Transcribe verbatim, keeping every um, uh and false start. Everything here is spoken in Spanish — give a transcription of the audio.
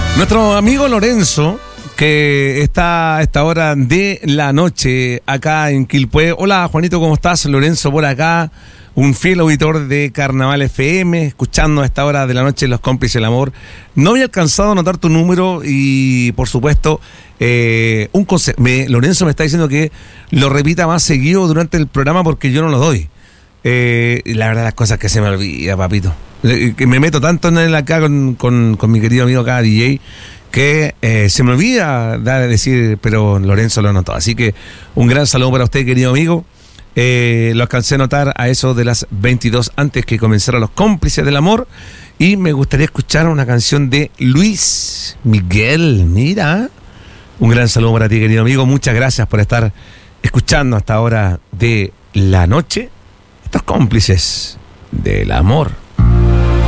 Nuestro amigo Lorenzo, que está a esta hora de la noche acá en Quilpué. Hola Juanito, ¿cómo estás? Lorenzo por acá, un fiel auditor de Carnaval F M, escuchando a esta hora de la noche Los Cómplices del Amor. No había alcanzado a anotar tu número y, por supuesto, eh, un consejo. Me, Lorenzo me está diciendo que lo repita más seguido durante el programa porque yo no lo doy. Eh, la verdad, las cosas que se me olvida, papito. Que me meto tanto en el acá con, con, con mi querido amigo acá, D J, que eh, se me olvida dar, decir, pero Lorenzo lo anotó. Así que un gran saludo para usted, querido amigo. Eh, lo alcancé a notar a eso de las veintidós antes que comenzaran Los Cómplices del Amor. Y me gustaría escuchar una canción de Luis Miguel. Mira, un gran saludo para ti, querido amigo. Muchas gracias por estar escuchando hasta ahora de la noche estos Cómplices del Amor.